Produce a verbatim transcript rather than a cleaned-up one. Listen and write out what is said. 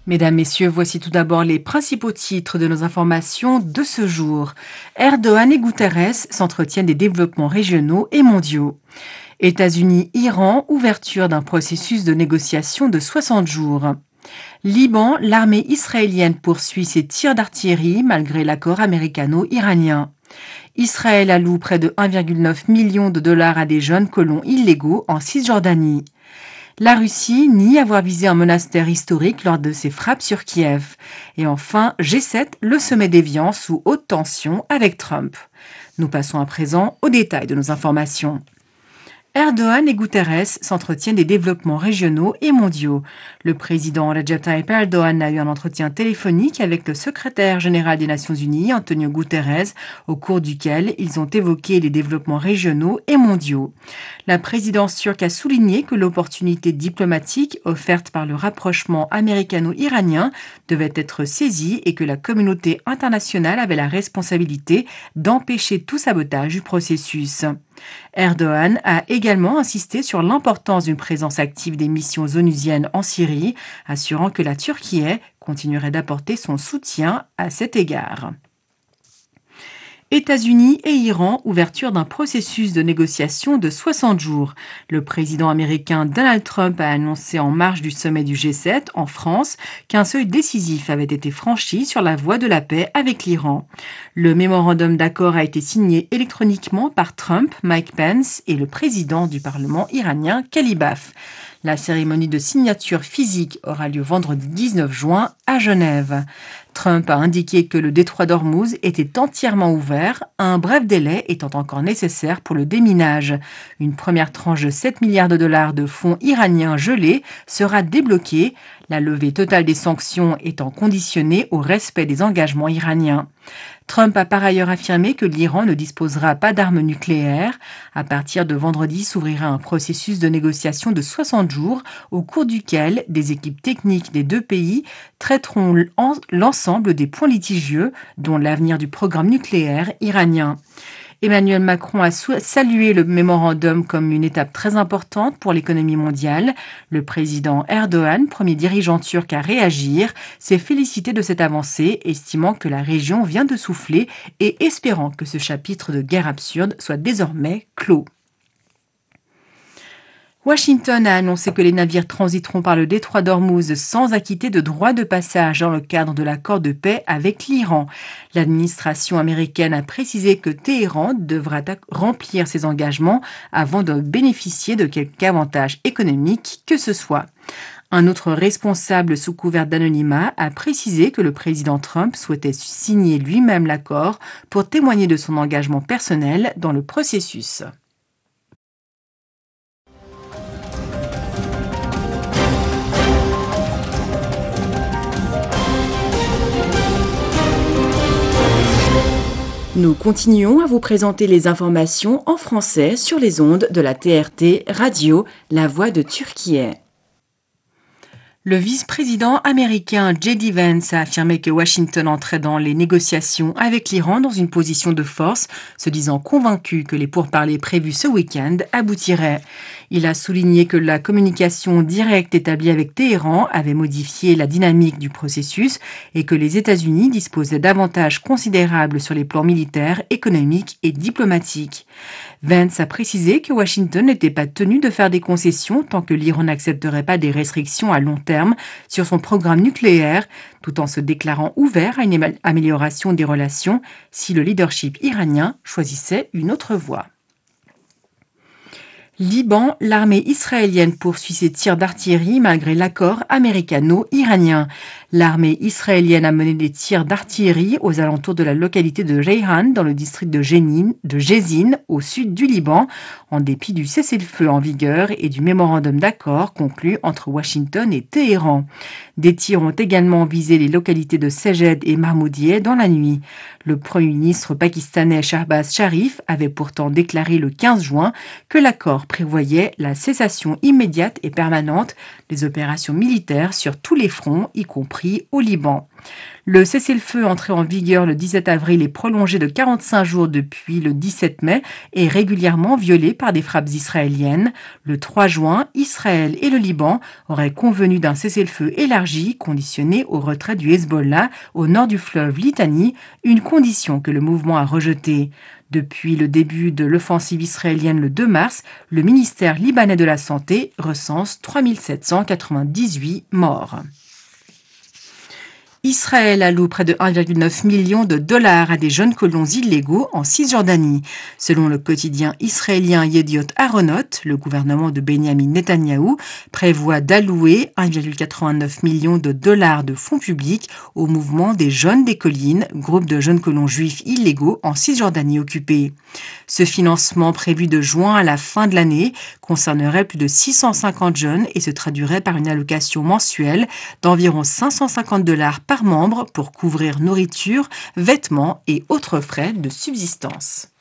Mesdames, Messieurs, voici tout d'abord les principaux titres de nos informations de ce jour. Erdogan et Guterres s'entretiennent des développements régionaux et mondiaux. États-Unis-Iran, ouverture d'un processus de négociation de soixante jours. Liban, l'armée israélienne poursuit ses tirs d'artillerie malgré l'accord américano-iranien. Israël alloue près de un virgule neuf million de dollars à des jeunes colons illégaux en Cisjordanie. La Russie nie avoir visé un monastère historique lors de ses frappes sur Kiev. Et enfin, G sept, le sommet d'Évian sous haute tension avec Trump. Nous passons à présent aux détails de nos informations. Erdogan et Guterres s'entretiennent des développements régionaux et mondiaux. Le président Recep Tayyip Erdogan a eu un entretien téléphonique avec le secrétaire général des Nations Unies, Antonio Guterres, au cours duquel ils ont évoqué les développements régionaux et mondiaux. La présidence turque a souligné que l'opportunité diplomatique offerte par le rapprochement américano-iranien devait être saisie et que la communauté internationale avait la responsabilité d'empêcher tout sabotage du processus. Erdogan a également insisté sur l'importance d'une présence active des missions onusiennes en Syrie, assurant que la Turquie continuerait d'apporter son soutien à cet égard. États-Unis et Iran, ouverture d'un processus de négociation de soixante jours. Le président américain Donald Trump a annoncé en marge du sommet du G sept en France qu'un seuil décisif avait été franchi sur la voie de la paix avec l'Iran. Le mémorandum d'accord a été signé électroniquement par Trump, Mike Pence et le président du Parlement iranien, Kalibaf. La cérémonie de signature physique aura lieu vendredi dix-neuf juin à Genève. Trump a indiqué que le détroit d'Ormuz était entièrement ouvert, un bref délai étant encore nécessaire pour le déminage. Une première tranche de sept milliards de dollars de fonds iraniens gelés sera débloquée, la levée totale des sanctions étant conditionnée au respect des engagements iraniens. Trump a par ailleurs affirmé que l'Iran ne disposera pas d'armes nucléaires. À partir de vendredi s'ouvrira un processus de négociation de soixante jours au cours duquel des équipes techniques des deux pays traiteront l'ensemble des points litigieux, dont l'avenir du programme nucléaire iranien. Emmanuel Macron a salué le mémorandum comme une étape très importante pour l'économie mondiale. Le président Erdogan, premier dirigeant turc à réagir, s'est félicité de cette avancée, estimant que la région vient de souffler et espérant que ce chapitre de guerre absurde soit désormais clos. Washington a annoncé que les navires transiteront par le détroit d'Ormuz sans acquitter de droits de passage dans le cadre de l'accord de paix avec l'Iran. L'administration américaine a précisé que Téhéran devra remplir ses engagements avant de bénéficier de quelque avantage économique que ce soit. Un autre responsable sous couvert d'anonymat a précisé que le président Trump souhaitait signer lui-même l'accord pour témoigner de son engagement personnel dans le processus. Nous continuons à vous présenter les informations en français sur les ondes de la T R T Radio, la voix de Turquie. Le vice-président américain J D Vance a affirmé que Washington entrait dans les négociations avec l'Iran dans une position de force, se disant convaincu que les pourparlers prévus ce week-end aboutiraient. Il a souligné que la communication directe établie avec Téhéran avait modifié la dynamique du processus et que les États-Unis disposaient d'avantages considérables sur les plans militaires, économiques et diplomatiques. Vance a précisé que Washington n'était pas tenu de faire des concessions tant que l'Iran n'accepterait pas des restrictions à long terme sur son programme nucléaire, tout en se déclarant ouvert à une amélioration des relations si le leadership iranien choisissait une autre voie. Liban, l'armée israélienne poursuit ses tirs d'artillerie malgré l'accord américano-iranien. L'armée israélienne a mené des tirs d'artillerie aux alentours de la localité de Reyhan, dans le district de Jénine, de Jézine, au sud du Liban, en dépit du cessez-le-feu en vigueur et du mémorandum d'accord conclu entre Washington et Téhéran. Des tirs ont également visé les localités de Seged et Mahmoudiyeh dans la nuit. Le Premier ministre pakistanais Shahbaz Sharif avait pourtant déclaré le quinze juin que l'accord prévoyait la cessation immédiate et permanente des opérations militaires sur tous les fronts, y compris compris au Liban. Le cessez-le-feu entré en vigueur le dix-sept avril est prolongé de quarante-cinq jours depuis le dix-sept mai et régulièrement violé par des frappes israéliennes. Le trois juin, Israël et le Liban auraient convenu d'un cessez-le-feu élargi conditionné au retrait du Hezbollah au nord du fleuve Litani, une condition que le mouvement a rejetée. Depuis le début de l'offensive israélienne le deux mars, le ministère libanais de la Santé recense trois mille sept cent quatre-vingt-dix-huit morts. Israël alloue près de un virgule neuf million de dollars à des jeunes colons illégaux en Cisjordanie. Selon le quotidien israélien Yediot Aharonot, le gouvernement de Benjamin Netanyahou prévoit d'allouer un virgule quatre-vingt-neuf million de dollars de fonds publics au mouvement des Jeunes des Collines, groupe de jeunes colons juifs illégaux en Cisjordanie occupée. Ce financement prévu de juin à la fin de l'année concernerait plus de six cent cinquante jeunes et se traduirait par une allocation mensuelle d'environ cinq cent cinquante dollars par membre pour couvrir nourriture, vêtements et autres frais de subsistance.